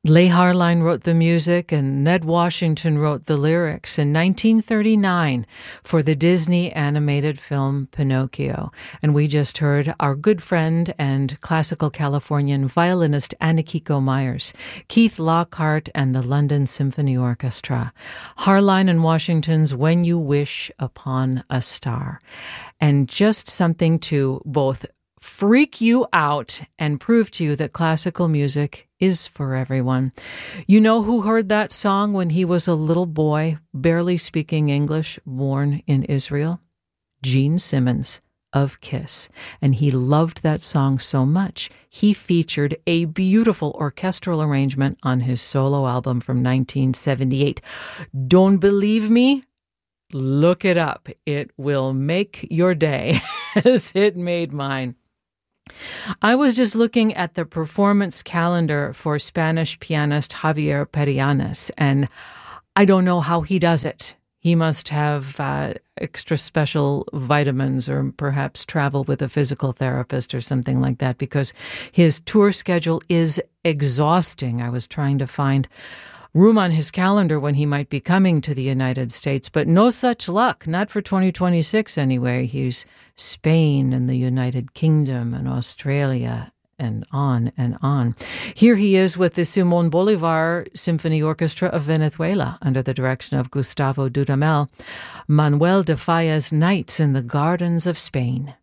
Leigh Harline wrote the music and Ned Washington wrote the lyrics in 1939 for the Disney animated film Pinocchio. And we just heard our good friend and classical Californian violinist Anakiko Myers, Keith Lockhart and the London Symphony Orchestra, Harline and Washington's When You Wish Upon a Star. And just something to both freak you out and prove to you that classical music is for everyone. You know who heard that song when he was a little boy, barely speaking English, born in Israel? Gene Simmons of Kiss. And he loved that song so much, he featured a beautiful orchestral arrangement on his solo album from 1978. Don't believe me? Look it up. It will make your day, as it made mine. I was just looking at the performance calendar for Spanish pianist Javier Perianes, and I don't know how he does it. He must have extra special vitamins or perhaps travel with a physical therapist or something like that, because his tour schedule is exhausting. I was trying to find room on his calendar when he might be coming to the United States, but no such luck, not for 2026 anyway. He's Spain and the United Kingdom and Australia and on and on. Here he is with the Simón Bolívar Symphony Orchestra of Venezuela under the direction of Gustavo Dudamel, Manuel de Falla's Nights in the Gardens of Spain.